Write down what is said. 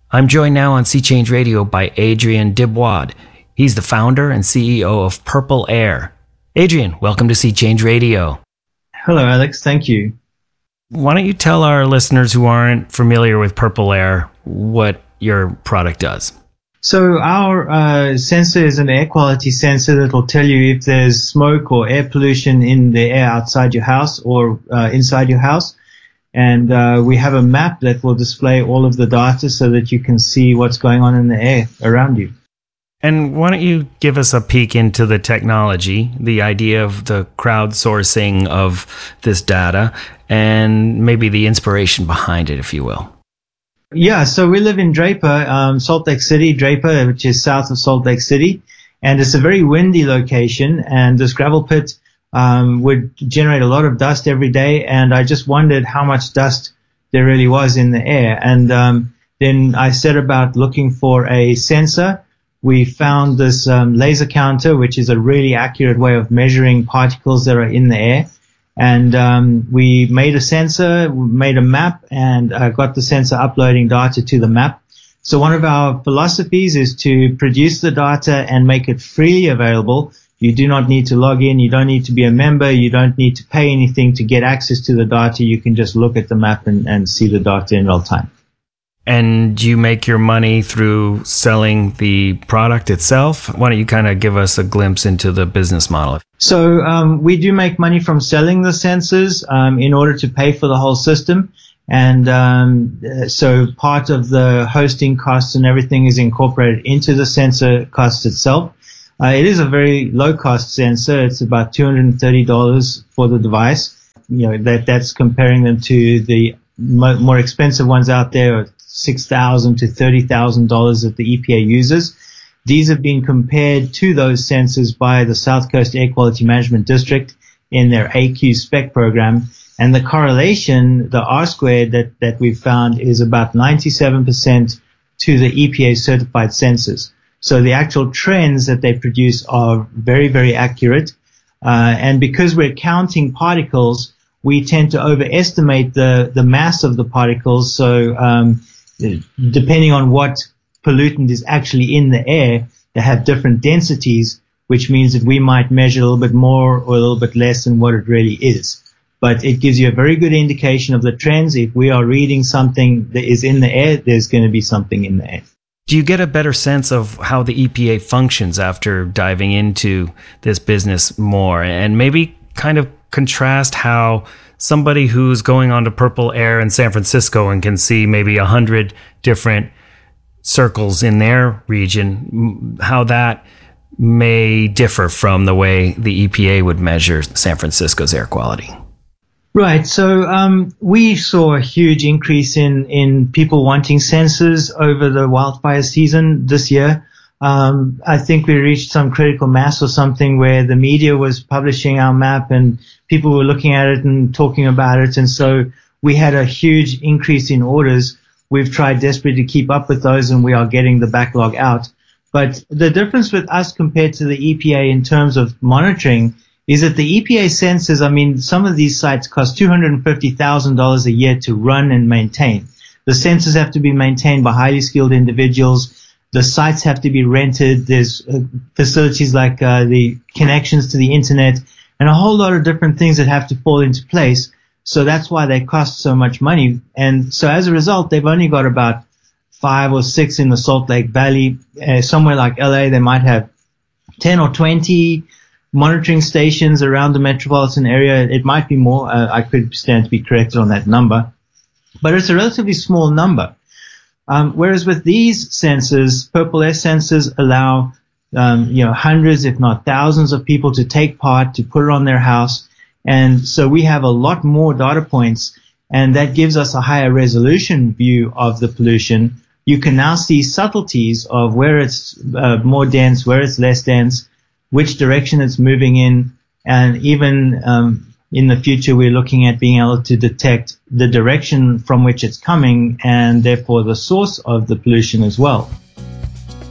I'm joined now on Sea Change Radio by Adrian Dibwad. He's the founder and CEO of Purple Air. Adrian, welcome to Sea Change Radio. Hello, Alex. Thank you. Why don't you tell our listeners who aren't familiar with Purple Air what your product does? So our sensor is an air quality sensor that will tell you if there's smoke or air pollution in the air outside your house or inside your house. And we have a map that will display all of the data so that you can see what's going on in the air around you. And why don't you give us a peek into the technology, the idea of the crowdsourcing of this data, and maybe the inspiration behind it, if you will. Yeah, so we live in Draper, Salt Lake City, Draper, which is south of Salt Lake City. And it's a very windy location, and this gravel pit would generate a lot of dust every day, and I just wondered how much dust there really was in the air. And then I set about looking for a sensor. We found this laser counter, which is a really accurate way of measuring particles that are in the air. And we made a sensor, we made a map, and got the sensor uploading data to the map. So one of our philosophies is to produce the data and make it freely available. You do not need to log in. You don't need to be a member. You don't need to pay anything to get access to the data. You can just look at the map and see the data in real time. And you make your money through selling the product itself? Why don't you kind of give us a glimpse into the business model? So we do make money from selling the sensors in order to pay for the whole system. And so part of the hosting costs and everything is incorporated into the sensor cost itself. It is a very low-cost sensor. It's about $230 for the device. You know, that's comparing them to the more expensive ones out there, $6,000 to $30,000 that the EPA uses. These have been compared to those sensors by the South Coast Air Quality Management District in their AQ spec program. And the correlation, the R-squared that we've found, is about 97% to the EPA certified sensors. So the actual trends that they produce are very, very accurate. And because we're counting particles, we tend to overestimate the mass of the particles. So depending on what pollutant is actually in the air, they have different densities, which means that we might measure a little bit more or a little bit less than what it really is. But it gives you a very good indication of the trends. If we are reading something that is in the air, there's going to be something in the air. Do you get a better sense of how the EPA functions after diving into this business more? And maybe kind of contrast how somebody who's going on to Purple Air in San Francisco and can see maybe 100 different circles in their region, how that may differ from the way the EPA would measure San Francisco's air quality. Right. So we saw a huge increase in people wanting sensors over the wildfire season this year. I think we reached some critical mass or something where the media was publishing our map and people were looking at it and talking about it. And so we had a huge increase in orders. We've tried desperately to keep up with those, and we are getting the backlog out. But the difference with us compared to the EPA in terms of monitoring is that the EPA sensors, I mean, some of these sites cost $250,000 a year to run and maintain. The sensors have to be maintained by highly skilled individuals. The sites have to be rented. There's facilities like the connections to the internet and a whole lot of different things that have to fall into place. So that's why they cost so much money. And so as a result, they've only got about 5 or 6 in the Salt Lake Valley. Somewhere like LA, they might have 10 or 20 monitoring stations around the metropolitan area. It might be more. I could stand to be corrected on that number, but it's a relatively small number. Whereas with these sensors, Purple Air sensors allow, hundreds, if not thousands of people to take part, to put it on their house. And so we have a lot more data points, and that gives us a higher resolution view of the pollution. You can now see subtleties of where it's more dense, where it's less dense, which direction it's moving in, and even in the future we're looking at being able to detect the direction from which it's coming and therefore the source of the pollution as well.